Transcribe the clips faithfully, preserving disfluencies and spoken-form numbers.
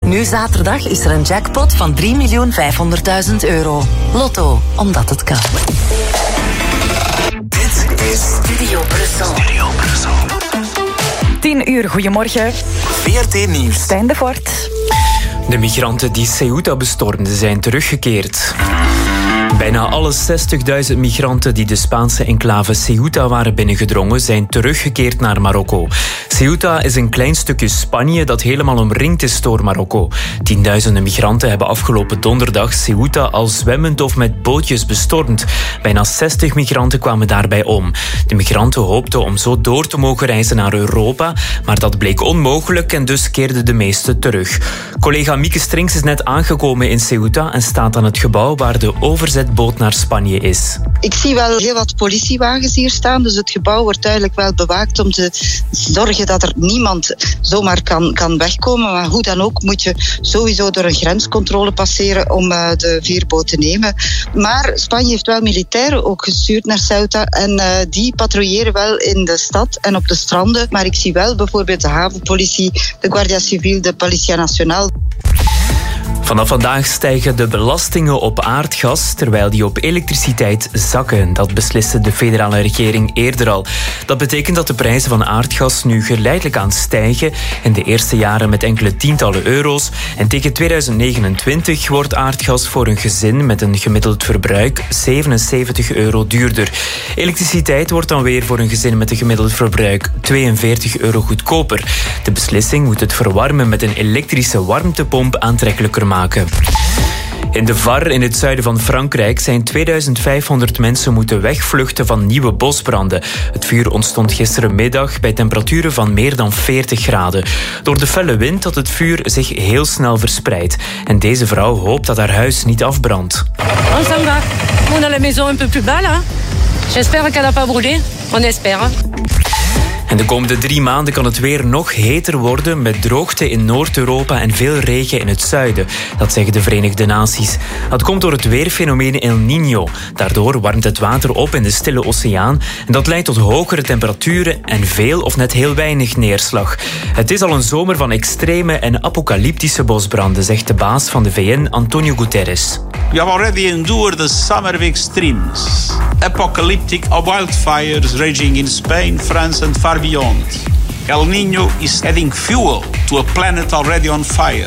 Nu zaterdag is er een jackpot van drie miljoen vijfhonderdduizend euro. Lotto, omdat het kan. Dit is Studio Brussel. Studio Brussel. tien uur, goedemorgen. V R T Nieuws. Stijn de Voort. De migranten die Ceuta bestormden zijn teruggekeerd. Bijna alle zestigduizend migranten die de Spaanse enclave Ceuta waren binnengedrongen zijn teruggekeerd naar Marokko. Ceuta is een klein stukje Spanje dat helemaal omringd is door Marokko. Tienduizenden migranten hebben afgelopen donderdag Ceuta al zwemmend of met bootjes bestormd. Bijna zestig migranten kwamen daarbij om. De migranten hoopten om zo door te mogen reizen naar Europa, maar dat bleek onmogelijk en dus keerden de meesten terug. Collega Mieke Strings is net aangekomen in Ceuta en staat aan het gebouw waar de overzetboot naar Spanje is. Ik zie wel heel wat politiewagens hier staan, dus het gebouw wordt duidelijk wel bewaakt om te zorgen dat er niemand zomaar kan, kan wegkomen. Maar hoe dan ook moet je sowieso door een grenscontrole passeren om uh, de veerboot te nemen. Maar Spanje heeft wel militairen ook gestuurd naar Ceuta en uh, die patrouilleren wel in de stad en op de stranden. Maar ik zie wel bijvoorbeeld de havenpolitie, de Guardia Civil, de Policia Nacional. Vanaf vandaag stijgen de belastingen op aardgas, terwijl die op elektriciteit zakken. Dat besliste de federale regering eerder al. Dat betekent dat de prijzen van aardgas nu geleidelijk aan stijgen. In de eerste jaren met enkele tientallen euro's. En tegen tweeduizend negenentwintig wordt aardgas voor een gezin met een gemiddeld verbruik zevenenzeventig euro duurder. Elektriciteit wordt dan weer voor een gezin met een gemiddeld verbruik tweeënveertig euro goedkoper. De beslissing moet het verwarmen met een elektrische warmtepomp aantrekkelijker maken. In de Var, in het zuiden van Frankrijk, zijn tweeduizend vijfhonderd mensen moeten wegvluchten van nieuwe bosbranden. Het vuur ontstond gisterenmiddag bij temperaturen van meer dan veertig graden. Door de felle wind had het vuur zich heel snel verspreid. En deze vrouw hoopt dat haar huis niet afbrandt. Oh, ça va. On a la maison un peu plus bas, là. J'espère qu'elle n'a pas brûlé. On espère. En de komende drie maanden kan het weer nog heter worden met droogte in Noord-Europa en veel regen in het zuiden. Dat zeggen de Verenigde Naties. Dat komt door het weerfenomeen El Niño. Daardoor warmt het water op in de Stille Oceaan en dat leidt tot hogere temperaturen en veel of net heel weinig neerslag. Het is al een zomer van extreme en apocalyptische bosbranden, zegt de baas van de V N, Antonio Guterres. We have already endured the summer of extremes. Apocalyptic wildfires raging in Spain, France and far beyond. El Niño is adding fuel to a planet already on fire.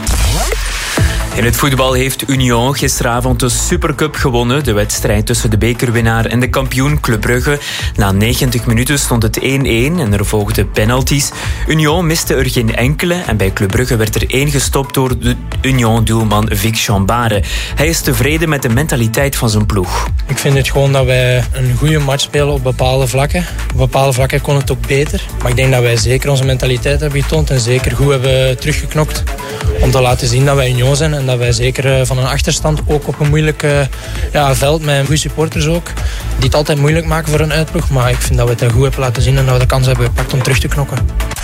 In het voetbal heeft Union gisteravond de Supercup gewonnen. De wedstrijd tussen de bekerwinnaar en de kampioen Club Brugge. Na negentig minuten stond het één-één en er volgden penalties. Union miste er geen enkele en bij Club Brugge werd er één gestopt door de Union-doelman Vic Chambare. Hij is tevreden met de mentaliteit van zijn ploeg. Ik vind het gewoon dat wij een goede match spelen op bepaalde vlakken. Op bepaalde vlakken kon het ook beter. Maar ik denk dat wij zeker onze mentaliteit hebben getoond en zeker goed hebben teruggeknokt. Om te laten zien dat wij Union zijn en dat wij zeker van een achterstand, ook op een moeilijk ja, veld met goede supporters ook, die het altijd moeilijk maken voor een uitploeg. Maar ik vind dat we het goed hebben laten zien en dat we de kans hebben gepakt om terug te knokken.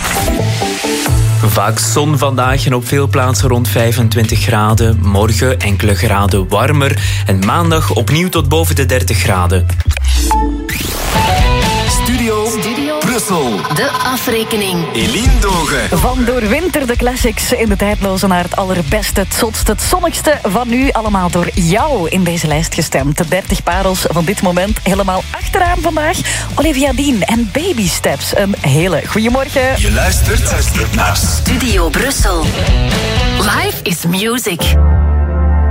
Vaak zon vandaag en op veel plaatsen rond vijfentwintig graden. Morgen enkele graden warmer en maandag opnieuw tot boven de dertig graden. Studio, Studio Brussel. De afrekening. Eline Dogen. Van doorwinterde classics in de tijdloze naar het allerbeste, het zotste, het zonnigste van nu. Allemaal door jou in deze lijst gestemd. De dertig parels van dit moment helemaal achteraan vandaag. Olivia Dean en Baby Steps. Een hele goeiemorgen. Je luistert, luistert naar Studio Brussel. Life is music.